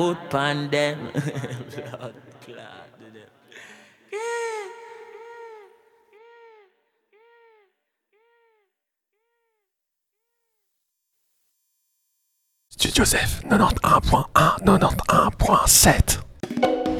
Put pan them. Blood clot to them. Studio Joseph 91.1, 91.7.